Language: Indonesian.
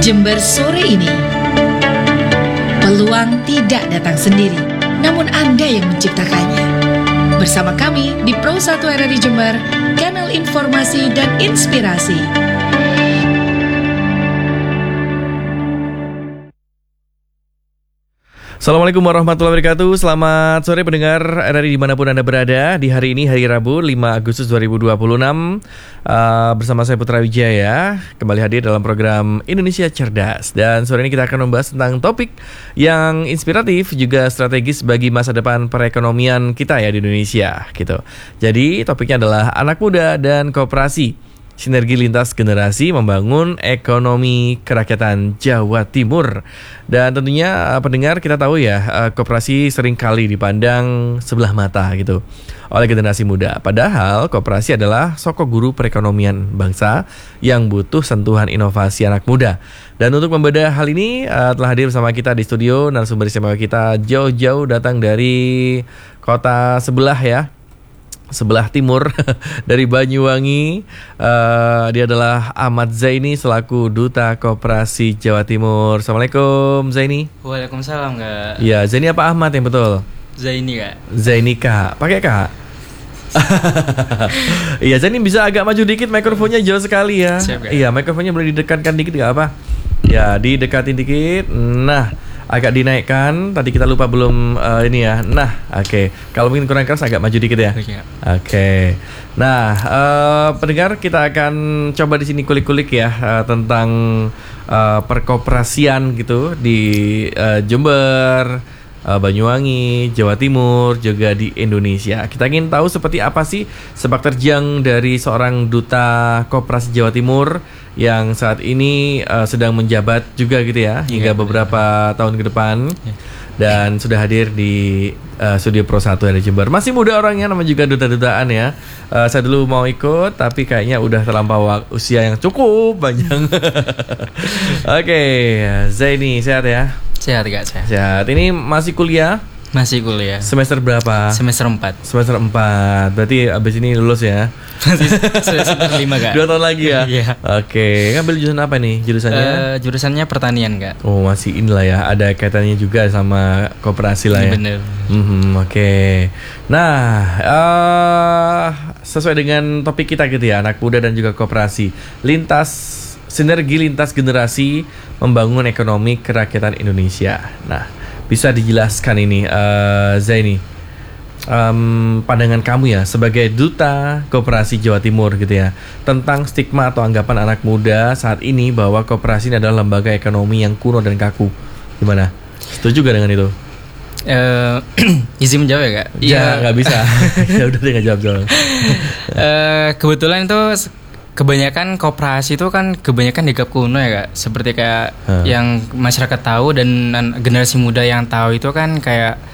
Jember sore ini. Peluang tidak datang sendiri, namun Anda yang menciptakannya. Bersama kami di Pro 1 RRI Jember, kanal informasi dan inspirasi. Assalamualaikum warahmatullahi wabarakatuh. Selamat sore pendengar RRI dimanapun Anda berada. Di hari ini, hari Rabu 5 Agustus 2026, bersama saya Putra Wijaya kembali hadir dalam program Indonesia Cerdas. Dan sore ini kita akan membahas tentang topik yang inspiratif juga strategis bagi masa depan perekonomian kita ya di Indonesia gitu. Jadi topiknya adalah anak muda dan koperasi, sinergi lintas generasi membangun ekonomi kerakyatan Jawa Timur. Dan tentunya pendengar, kita tahu ya, koperasi seringkali dipandang sebelah mata gitu oleh generasi muda. Padahal koperasi adalah sosok guru perekonomian bangsa yang butuh sentuhan inovasi anak muda. Dan untuk membedah hal ini telah hadir bersama kita di studio narasumber istimewa kita, jauh-jauh datang dari kota sebelah ya, sebelah timur dari Banyuwangi. Dia adalah Ahmad Zaini selaku Duta Koperasi Jawa Timur. Assalamualaikum Zaini. Waalaikumsalam Kak. Ya, Zaini apa Ahmad yang betul? Zaini Kak. Zaini Kak, pakai Kak. Iya, Zaini bisa agak maju dikit, mikrofonnya jauh sekali ya. Siap, iya, mikrofonnya boleh didekatkan dikit gak apa? Ya, didekatin dikit. Nah, agak dinaikkan. Tadi kita lupa belum ini ya. Nah, oke. Kalau mungkin kurang keras agak maju dikit ya. Oke. Nah, pendengar, kita akan coba di sini kulik-kulik ya tentang perkoperasian gitu di Jember, Banyuwangi, Jawa Timur, juga di Indonesia. Kita ingin tahu seperti apa sih sepak terjang dari seorang Duta Koperasi Jawa Timur yang saat ini sedang menjabat juga gitu ya, hingga beberapa tahun ke depan. Dan sudah hadir di studio Pro 1 dari Jember. Masih muda orangnya, namanya juga duta-dutaan ya. Saya dulu mau ikut, tapi kayaknya udah terlampau usia yang cukup panjang. Oke, Zaini, sehat ya? Sehat Kak, sehat. Sehat. Ini masih kuliah? Masih kuliah. Semester berapa? Semester 4. Semester 4. Berarti abis ini lulus ya? Semester 5 Kak. 2 tahun lagi ya? Iya. Oke. Ngambil jurusan apa nih jurusannya? Jurusannya pertanian Kak. Oh, masih inilah ya. Ada kaitannya juga sama koperasi lah ya? Bener. Oke. Nah, sesuai dengan topik kita gitu ya, anak muda dan juga koperasi. Sinergi lintas generasi membangun ekonomi kerakyatan Indonesia. Nah, bisa dijelaskan ini Zaini, pandangan kamu ya sebagai Duta Koperasi Jawa Timur gitu ya, tentang stigma atau anggapan anak muda saat ini bahwa koperasi ini adalah lembaga ekonomi yang kuno dan kaku. Gimana? Setuju gak dengan itu? Izin menjawab ya Kak? Ya, nggak bisa. Ya udah deh, nggak jawab. Kebetulan itu kebanyakan koperasi itu kan kebanyakan dianggap kuno ya Kak. Seperti kayak yang masyarakat tahu dan generasi muda yang tahu itu kan kayak